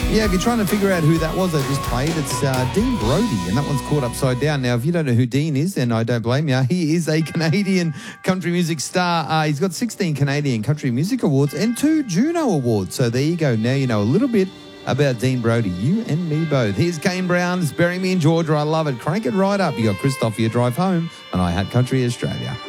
Yeah, if you're trying to figure out who that was I just played, it's Dean Brody, and that one's caught upside down. Now, if you don't know who Dean is, then I don't blame you. He is a Canadian country music star. He's got 16 Canadian Country Music Awards and 2 Juno Awards. So there you go. Now you know a little bit about Dean Brody. You and me both. Here's Kane Brown's Bury Me in Georgia. I love it. Crank it right up. You got Christoph for your drive home, and I Had Country Australia.